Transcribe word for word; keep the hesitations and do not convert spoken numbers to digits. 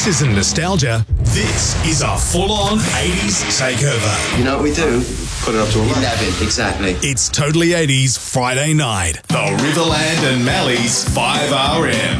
This isn't nostalgia. This is a full-on eighties takeover. You know what we do? Put it up to eleven. eleven, exactly. It's Totally eighties Friday night. The Riverland and Mally's five R M.